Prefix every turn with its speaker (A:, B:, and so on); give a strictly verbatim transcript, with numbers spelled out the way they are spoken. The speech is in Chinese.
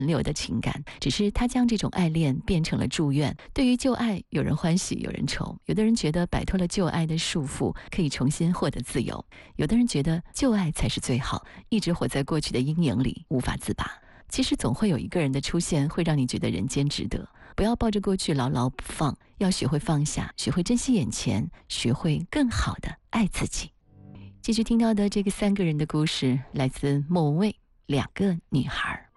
A: 留的情感，只是他将这种爱恋变成了祝愿。对于旧爱，有人欢喜，有人愁。有的人觉得摆脱了旧爱的束缚，可以重新获得自由；有的人觉得旧爱才是最好，一直活在过去的阴影里，无法自拔。其实总会有一个人的出现，会让你觉得人间值得。不要抱着过去牢牢不放，要学会放下，学会珍惜眼前，学会更好的爱自己。继续听到的这个三个人的故事，来自莫文蔚，两个女孩。